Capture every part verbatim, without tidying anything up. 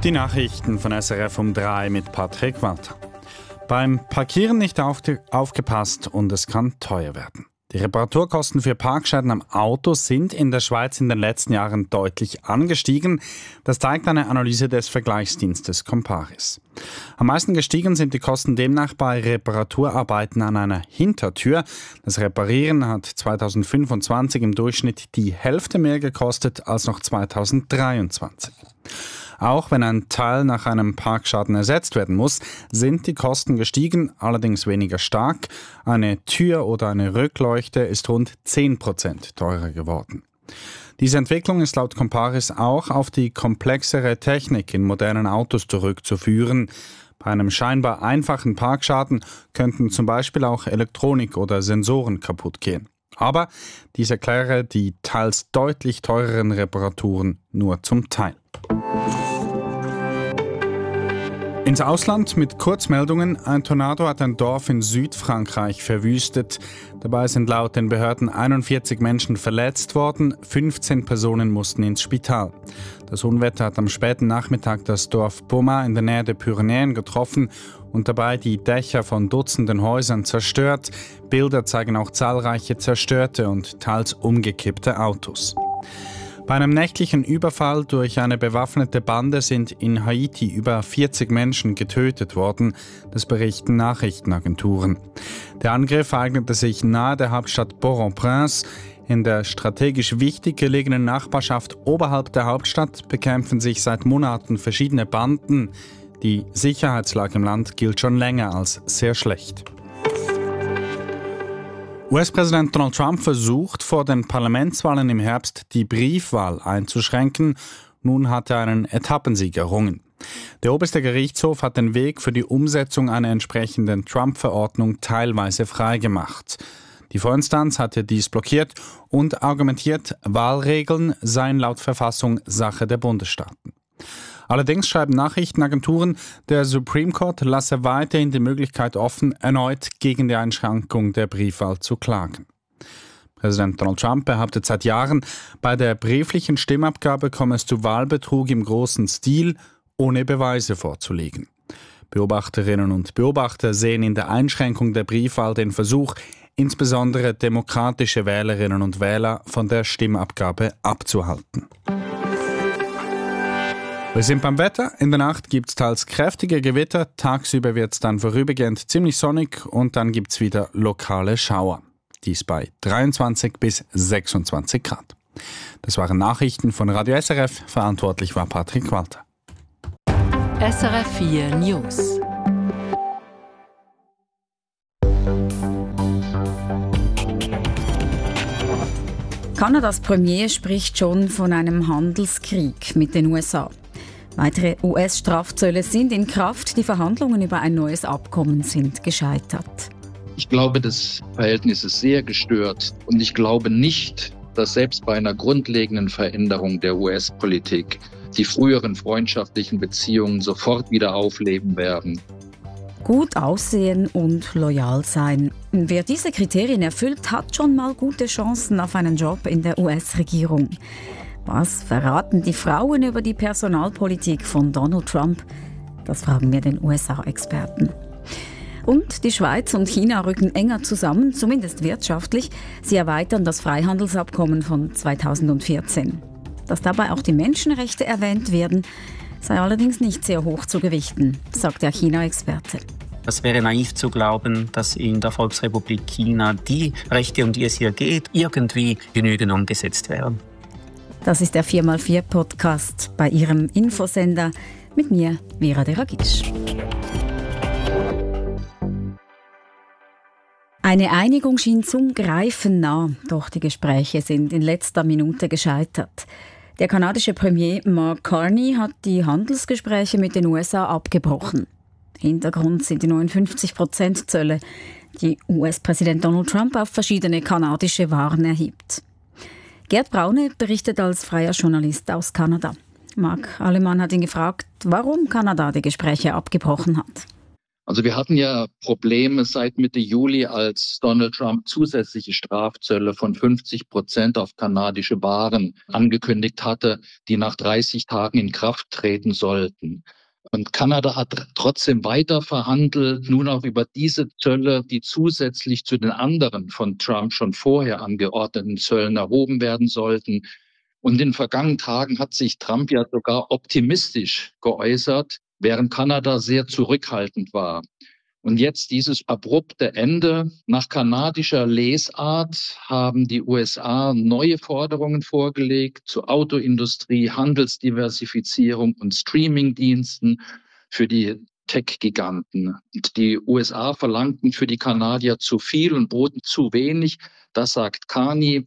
Die Nachrichten von S R F um drei mit Patrick Walter. Beim Parkieren nicht aufge- aufgepasst und es kann teuer werden. Die Reparaturkosten für Parkschäden am Auto sind in der Schweiz in den letzten Jahren deutlich angestiegen. Das zeigt eine Analyse des Vergleichsdienstes Comparis. Am meisten gestiegen sind die Kosten demnach bei Reparaturarbeiten an einer Hintertür. Das Reparieren hat zweitausendfünfundzwanzig im Durchschnitt die Hälfte mehr gekostet als noch zweitausenddreiundzwanzig. Auch wenn ein Teil nach einem Parkschaden ersetzt werden muss, sind die Kosten gestiegen, allerdings weniger stark. Eine Tür oder eine Rückleuchte ist rund zehn Prozent teurer geworden. Diese Entwicklung ist laut Comparis auch auf die komplexere Technik in modernen Autos zurückzuführen. Bei einem scheinbar einfachen Parkschaden könnten zum Beispiel auch Elektronik oder Sensoren kaputt gehen. Aber dies erkläre die teils deutlich teureren Reparaturen nur zum Teil. Ins Ausland mit Kurzmeldungen. Ein Tornado hat ein Dorf in Südfrankreich verwüstet. Dabei sind laut den Behörden einundvierzig Menschen verletzt worden. fünfzehn Personen mussten ins Spital. Das Unwetter hat am späten Nachmittag das Dorf Pommard in der Nähe der Pyrenäen getroffen und dabei die Dächer von Dutzenden Häusern zerstört. Bilder zeigen auch zahlreiche zerstörte und teils umgekippte Autos. Bei einem nächtlichen Überfall durch eine bewaffnete Bande sind in Haiti über vierzig Menschen getötet worden, das berichten Nachrichtenagenturen. Der Angriff ereignete sich nahe der Hauptstadt Port-au-Prince. In der strategisch wichtig gelegenen Nachbarschaft oberhalb der Hauptstadt bekämpfen sich seit Monaten verschiedene Banden. Die Sicherheitslage im Land gilt schon länger als sehr schlecht. U S-Präsident Donald Trump versucht, vor den Parlamentswahlen im Herbst die Briefwahl einzuschränken. Nun hat er einen Etappensieg errungen. Der oberste Gerichtshof hat den Weg für die Umsetzung einer entsprechenden Trump-Verordnung teilweise freigemacht. Die Vorinstanz hatte dies blockiert und argumentiert, Wahlregeln seien laut Verfassung Sache der Bundesstaaten. Allerdings schreiben Nachrichtenagenturen, der Supreme Court lasse weiterhin die Möglichkeit offen, erneut gegen die Einschränkung der Briefwahl zu klagen. Präsident Donald Trump behauptet seit Jahren, bei der brieflichen Stimmabgabe komme es zu Wahlbetrug im großen Stil, ohne Beweise vorzulegen. Beobachterinnen und Beobachter sehen in der Einschränkung der Briefwahl den Versuch, insbesondere demokratische Wählerinnen und Wähler von der Stimmabgabe abzuhalten. Wir sind beim Wetter. In der Nacht gibt es teils kräftige Gewitter, tagsüber wird es dann vorübergehend ziemlich sonnig und dann gibt es wieder lokale Schauer. Dies bei dreiundzwanzig bis sechsundzwanzig Grad. Das waren Nachrichten von Radio S R F. Verantwortlich war Patrick Walter. S R F vier News. Kanadas Premier spricht schon von einem Handelskrieg mit den U S A. Weitere U S-Strafzölle sind in Kraft. Die Verhandlungen über ein neues Abkommen sind gescheitert. Ich glaube, das Verhältnis ist sehr gestört. Und ich glaube nicht, dass selbst bei einer grundlegenden Veränderung der U S-Politik die früheren freundschaftlichen Beziehungen sofort wieder aufleben werden. Gut aussehen und loyal sein. Wer diese Kriterien erfüllt, hat schon mal gute Chancen auf einen Job in der U S-Regierung. Was verraten die Frauen über die Personalpolitik von Donald Trump? Das fragen wir den U S A-Experten. Und die Schweiz und China rücken enger zusammen, zumindest wirtschaftlich. Sie erweitern das Freihandelsabkommen von zweitausendvierzehn. Dass dabei auch die Menschenrechte erwähnt werden, sei allerdings nicht sehr hoch zu gewichten, sagt der China-Experte. Es wäre naiv zu glauben, dass in der Volksrepublik China die Rechte, um die es hier geht, irgendwie genügend umgesetzt werden. Das ist der vier mal vier Podcast bei Ihrem Infosender mit mir, Vera Deragisch. Eine Einigung schien zum Greifen nah, doch die Gespräche sind in letzter Minute gescheitert. Der kanadische Premier Mark Carney hat die Handelsgespräche mit den U S A abgebrochen. Hintergrund sind die neunundfünfzig Prozent Zölle, die U S-Präsident Donald Trump auf verschiedene kanadische Waren erhebt. Gerd Braune berichtet als freier Journalist aus Kanada. Marc Alemann hat ihn gefragt, warum Kanada die Gespräche abgebrochen hat. Also wir hatten ja Probleme seit Mitte Juli, als Donald Trump zusätzliche Strafzölle von fünfzig Prozent auf kanadische Waren angekündigt hatte, die nach dreißig Tagen in Kraft treten sollten. Und Kanada hat trotzdem weiter verhandelt, nun auch über diese Zölle, die zusätzlich zu den anderen von Trump schon vorher angeordneten Zöllen erhoben werden sollten. Und in den vergangenen Tagen hat sich Trump ja sogar optimistisch geäußert, während Kanada sehr zurückhaltend war. Und jetzt dieses abrupte Ende. Nach kanadischer Lesart haben die U S A neue Forderungen vorgelegt zur Autoindustrie, Handelsdiversifizierung und Streamingdiensten für die Tech-Giganten. Und die U S A verlangten für die Kanadier zu viel und boten zu wenig. Das sagt Carney.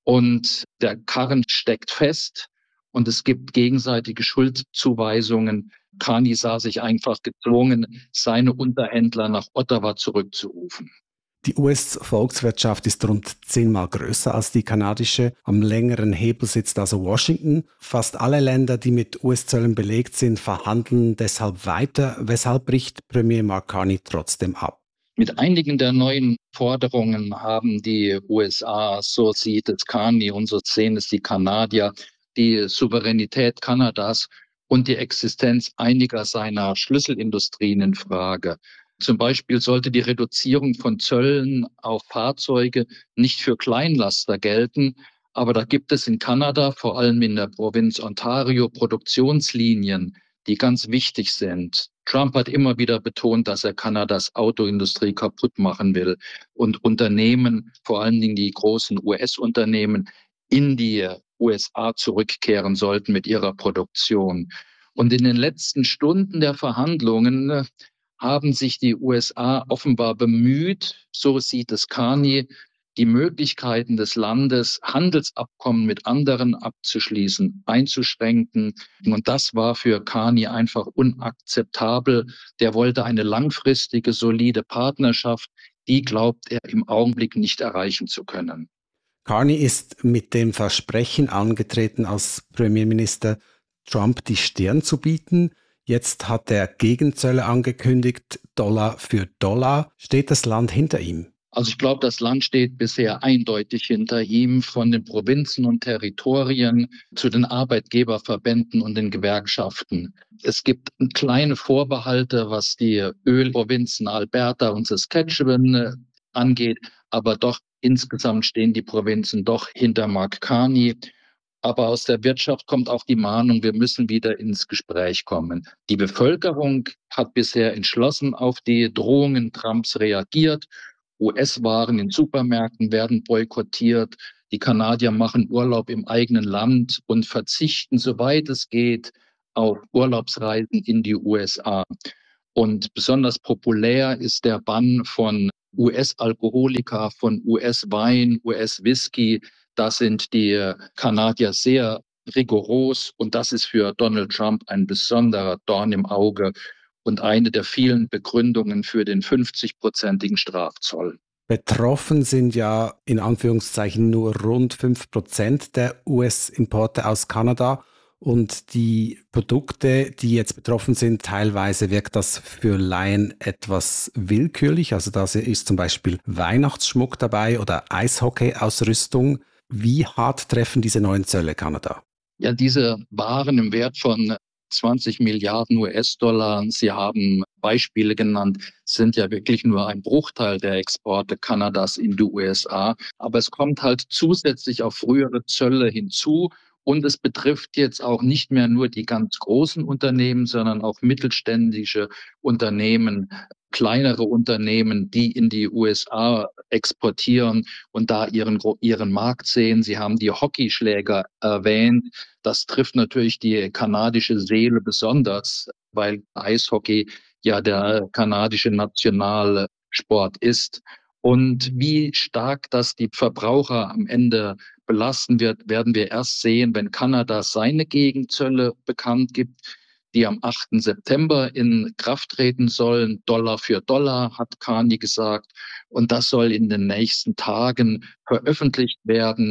Und der Karren steckt fest und es gibt gegenseitige Schuldzuweisungen. Carney sah sich einfach gezwungen, seine Unterhändler nach Ottawa zurückzurufen. Die U S-Volkswirtschaft ist rund zehnmal größer als die kanadische. Am längeren Hebel sitzt also Washington. Fast alle Länder, die mit U S-Zöllen belegt sind, verhandeln deshalb weiter. Weshalb bricht Premier Mark Carney trotzdem ab? Mit einigen der neuen Forderungen haben die U S A, so sieht es Carney und so sehen es die Kanadier, die Souveränität Kanadas und die Existenz einiger seiner Schlüsselindustrien in Frage. Zum Beispiel sollte die Reduzierung von Zöllen auf Fahrzeuge nicht für Kleinlaster gelten, aber da gibt es in Kanada, vor allem in der Provinz Ontario, Produktionslinien, die ganz wichtig sind. Trump hat immer wieder betont, dass er Kanadas Autoindustrie kaputt machen will und Unternehmen, vor allen Dingen die großen U S-Unternehmen, in die U S A zurückkehren sollten mit ihrer Produktion. Und in den letzten Stunden der Verhandlungen haben sich die U S A offenbar bemüht, so sieht es Carney, die Möglichkeiten des Landes, Handelsabkommen mit anderen abzuschließen, einzuschränken. Und das war für Carney einfach unakzeptabel. Der wollte eine langfristige, solide Partnerschaft. Die glaubt er im Augenblick nicht erreichen zu können. Carney ist mit dem Versprechen angetreten, als Premierminister Trump die Stirn zu bieten. Jetzt hat er Gegenzölle angekündigt, Dollar für Dollar. Steht das Land hinter ihm? Also ich glaube, das Land steht bisher eindeutig hinter ihm, von den Provinzen und Territorien zu den Arbeitgeberverbänden und den Gewerkschaften. Es gibt kleine Vorbehalte, was die Ölprovinzen Alberta und Saskatchewan angeht, aber doch insgesamt stehen die Provinzen doch hinter Mark Carney. Aber aus der Wirtschaft kommt auch die Mahnung, wir müssen wieder ins Gespräch kommen. Die Bevölkerung hat bisher entschlossen auf die Drohungen Trumps reagiert. U S-Waren in Supermärkten werden boykottiert. Die Kanadier machen Urlaub im eigenen Land und verzichten, soweit es geht, auf Urlaubsreisen in die U S A. Und besonders populär ist der Bann von U S-Alkoholika, von U S-Wein, U S-Whisky. Da sind die Kanadier sehr rigoros und das ist für Donald Trump ein besonderer Dorn im Auge und eine der vielen Begründungen für den fünfzig-prozentigen Strafzoll. Betroffen sind ja in Anführungszeichen nur rund fünf Prozent der U S-Importe aus Kanada. Und die Produkte, die jetzt betroffen sind, teilweise wirkt das für Laien etwas willkürlich. Also da ist zum Beispiel Weihnachtsschmuck dabei oder Eishockey-Ausrüstung. Wie hart treffen diese neuen Zölle Kanada? Ja, diese Waren im Wert von zwanzig Milliarden U S-Dollar, Sie haben Beispiele genannt, sind ja wirklich nur ein Bruchteil der Exporte Kanadas in die U S A. Aber es kommt halt zusätzlich auf frühere Zölle hinzu. Und es betrifft jetzt auch nicht mehr nur die ganz großen Unternehmen, sondern auch mittelständische Unternehmen, kleinere Unternehmen, die in die U S A exportieren und da ihren, ihren Markt sehen. Sie haben die Hockeyschläger erwähnt. Das trifft natürlich die kanadische Seele besonders, weil Eishockey ja der kanadische Nationalsport ist. Und wie stark das die Verbraucher am Ende belasten wird, werden wir erst sehen, wenn Kanada seine Gegenzölle bekannt gibt, die am achten September in Kraft treten sollen. Dollar für Dollar, hat Carney gesagt. Und das soll in den nächsten Tagen veröffentlicht werden.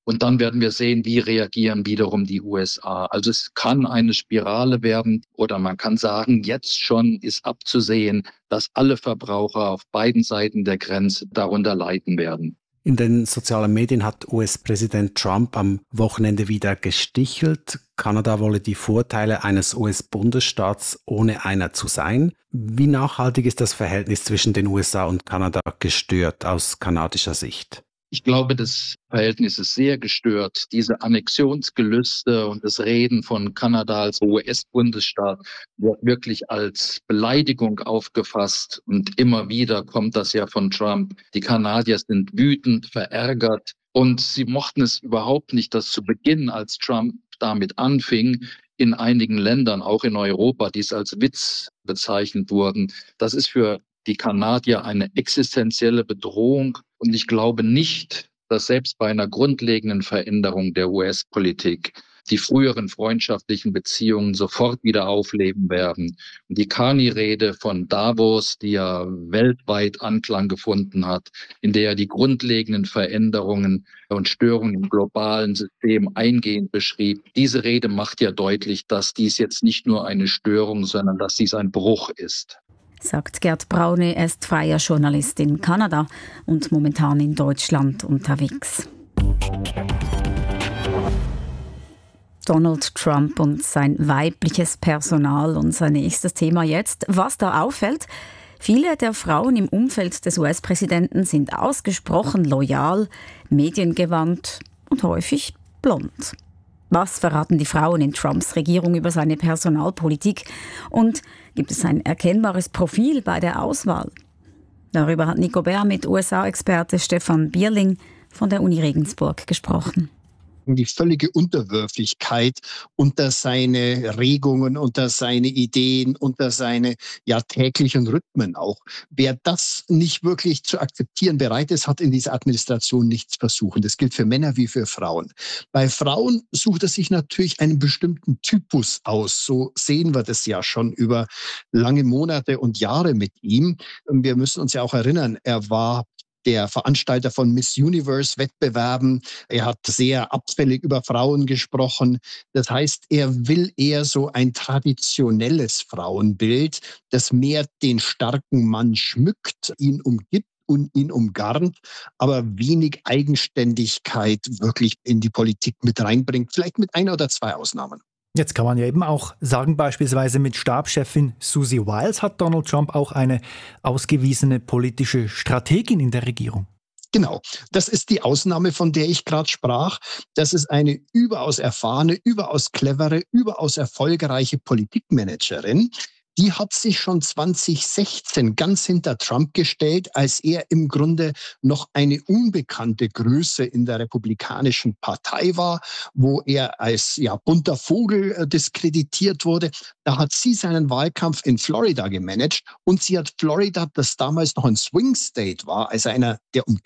Und dann werden wir sehen, wie reagieren wiederum die U S A. Also es kann eine Spirale werden oder man kann sagen, jetzt schon ist abzusehen, dass alle Verbraucher auf beiden Seiten der Grenze darunter leiden werden. In den sozialen Medien hat U S-Präsident Trump am Wochenende wieder gestichelt. Kanada wolle die Vorteile eines U S-Bundesstaats ohne einer zu sein. Wie nachhaltig ist das Verhältnis zwischen den U S A und Kanada gestört aus kanadischer Sicht? Ich glaube, das Verhältnis ist sehr gestört. Diese Annexionsgelüste und das Reden von Kanada als U S-Bundesstaat wird wirklich als Beleidigung aufgefasst. Und immer wieder kommt das ja von Trump. Die Kanadier sind wütend, verärgert. Und sie mochten es überhaupt nicht, dass zu Beginn, als Trump damit anfing, in einigen Ländern, auch in Europa, dies als Witz bezeichnet wurden. Das ist für die Kanadier eine existenzielle Bedrohung. Und ich glaube nicht, dass selbst bei einer grundlegenden Veränderung der U S-Politik die früheren freundschaftlichen Beziehungen sofort wieder aufleben werden. Und die Carney-Rede von Davos, die ja weltweit Anklang gefunden hat, in der er die grundlegenden Veränderungen und Störungen im globalen System eingehend beschrieb, diese Rede macht ja deutlich, dass dies jetzt nicht nur eine Störung, sondern dass dies ein Bruch ist. Sagt Gerd Braune, er ist freier Journalist in Kanada und momentan in Deutschland unterwegs. Donald Trump und sein weibliches Personal, unser nächstes Thema jetzt. Was da auffällt: Viele der Frauen im Umfeld des U S-Präsidenten sind ausgesprochen loyal, mediengewandt und häufig blond. Was verraten die Frauen in Trumps Regierung über seine Personalpolitik? Und gibt es ein erkennbares Profil bei der Auswahl? Darüber hat Nico Bär mit U S A-Experte Stefan Bierling von der Uni Regensburg gesprochen. Die völlige Unterwürfigkeit unter seine Regungen, unter seine Ideen, unter seine ja, täglichen Rhythmen auch. Wer das nicht wirklich zu akzeptieren bereit ist, hat in dieser Administration nichts versuchen. Das gilt für Männer wie für Frauen. Bei Frauen sucht er sich natürlich einen bestimmten Typus aus. So sehen wir das ja schon über lange Monate und Jahre mit ihm. Wir müssen uns ja auch erinnern, er war der Veranstalter von Miss Universe-Wettbewerben. Er hat sehr abfällig über Frauen gesprochen. Das heißt, er will eher so ein traditionelles Frauenbild, das mehr den starken Mann schmückt, ihn umgibt und ihn umgarnt, aber wenig Eigenständigkeit wirklich in die Politik mit reinbringt. Vielleicht mit einer oder zwei Ausnahmen. Jetzt kann man ja eben auch sagen, beispielsweise mit Stabschefin Susie Wiles hat Donald Trump auch eine ausgewiesene politische Strategin in der Regierung. Genau, das ist die Ausnahme, von der ich gerade sprach. Das ist eine überaus erfahrene, überaus clevere, überaus erfolgreiche Politikmanagerin. Die hat sich schon zwanzig sechzehn ganz hinter Trump gestellt, als er im Grunde noch eine unbekannte Größe in der Republikanischen Partei war, wo er als ja, bunter Vogel äh, diskreditiert wurde. Da hat sie seinen Wahlkampf in Florida gemanagt und sie hat Florida, das damals noch ein Swing State war, also einer der